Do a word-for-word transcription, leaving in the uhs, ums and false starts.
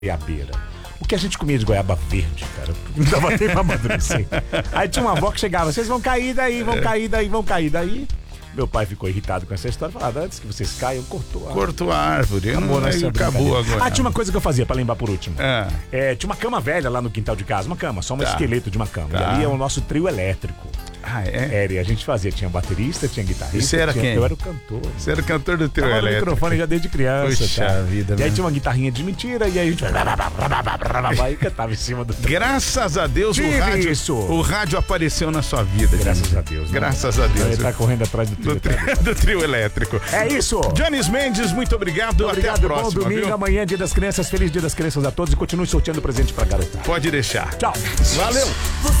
goiabeira. O que a gente comia de goiaba verde, cara, não dava nem pra amadurecer. Aí tinha uma avó que chegava, vocês vão cair daí, vão cair daí, vão cair daí. Meu pai ficou irritado com essa história, falava, antes que vocês caiam, cortou a árvore. Cortou a árvore. Acabou, não, aí acabou agora. Ah, tinha uma coisa que eu fazia, pra lembrar por último. Ah. É, tinha uma cama velha lá no quintal de casa, uma cama, só um Tá. esqueleto de uma cama. Tá. E ali é o nosso trio elétrico. Ah, é? Era, e a gente fazia, tinha baterista, tinha guitarrista. E você era tinha, quem? Eu era o cantor. Você era o cantor do teu Tava no elétrico. microfone já desde criança. Puxa tá? vida, E aí meu. tinha uma guitarrinha de mentira, e aí a gente e cantava em cima do... Graças a Deus o Tive rádio, isso. o rádio apareceu na sua vida. Graças gente. a Deus. né? Graças a Deus. Ele tá correndo atrás do trio. Do, tri, do trio elétrico. É isso. Jones Mendes, muito obrigado. Obrigado, Até a próxima. bom domingo, Viu? amanhã, Dia das Crianças. Feliz Dia das Crianças a todos e continue sorteando presente pra garotar. Pode deixar. Tchau. Valeu. Você